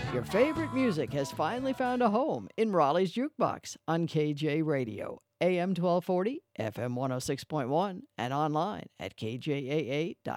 Your favorite music has finally found a home in Raleigh's Jukebox on KJ Radio, AM 1240, FM 106.1, and online at kjaa.com.